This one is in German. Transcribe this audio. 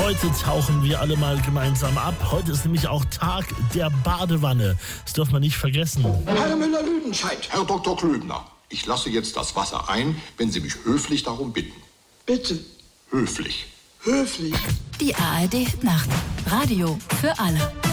Heute tauchen wir alle mal gemeinsam ab. Heute ist nämlich auch Tag der Badewanne. Das dürfen wir nicht vergessen. Herr Müller-Lüdenscheid. Herr Dr. Klöbner, ich lasse jetzt das Wasser ein, wenn Sie mich höflich darum bitten. Bitte. Höflich. Höflich. Die ARD Nacht. Radio für alle.